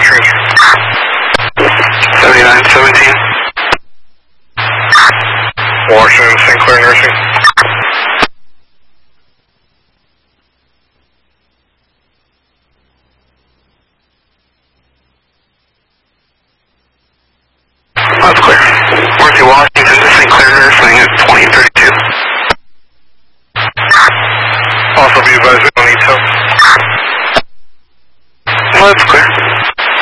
transfer. 7917. Washington, St. Clair Nursing. That's clear. Worthy Washington to St. Clair Nursing at 2032. Also be advised we don't need help. That's clear.